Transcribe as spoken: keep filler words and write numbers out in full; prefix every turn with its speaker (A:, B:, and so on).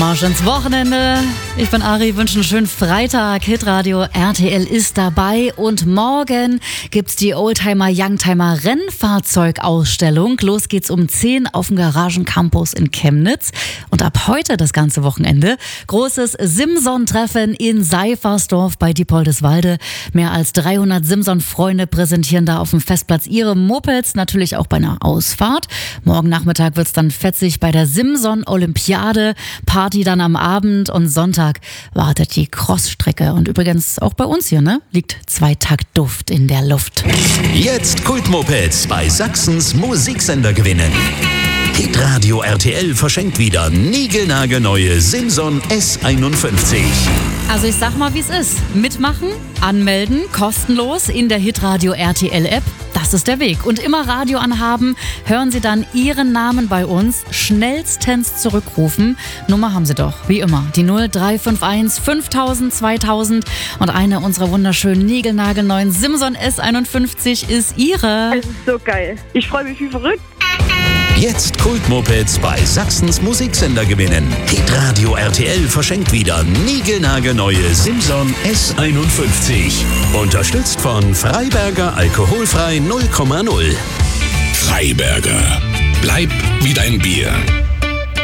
A: Marsch ins Wochenende. Ich bin Ari, wünsche einen schönen Freitag. Hitradio R T L ist dabei und morgen gibt's die Oldtimer Youngtimer Rennfahrzeugausstellung. Los geht's um zehn auf dem Garagencampus in Chemnitz. Und ab heute das ganze Wochenende großes Simson-Treffen in Seifersdorf bei Diepoldeswalde. Mehr als dreihundert Simson-Freunde präsentieren da auf dem Festplatz ihre Mopeds, natürlich auch bei einer Ausfahrt. Morgen Nachmittag wird's dann fetzig bei der Simson-Olympiade. Party dann am Abend und Sonntag wartet die Crossstrecke. Und übrigens auch bei uns hier, ne? Liegt Zweitakt-Duft in der Luft.
B: Jetzt Kultmopeds bei Sachsens Musiksender gewinnen. Hitradio R T L verschenkt wieder niegelnagelneue Simson S einundfünfzig.
A: Also ich sag mal, wie es ist. Mitmachen, anmelden, kostenlos in der Hitradio R T L App. Das ist der Weg. Und immer Radio anhaben, hören Sie dann Ihren Namen bei uns, schnellstens zurückrufen. Nummer haben Sie doch, wie immer, die null drei fünf eins fünftausend zweitausend. Und eine unserer wunderschönen niegelnagelneuen Simson S einundfünfzig ist Ihre.
C: Es ist so geil. Ich freue mich wie verrückt.
B: Jetzt Kultmopeds bei Sachsens Musiksender gewinnen. Hitradio R T L verschenkt wieder niegelnagelneue Simson S einundfünfzig. Unterstützt von Freiberger Alkoholfrei null Komma null.
D: Freiberger. Bleib wie dein Bier.